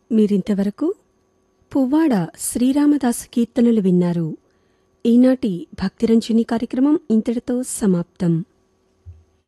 మీరింతవరకు పువ్వాడ శ్రీరామదాసు కీర్తనలు విన్నారు. ఈనాటి భక్తిరంజని కార్యక్రమం ఇంతటితో సమాప్తం.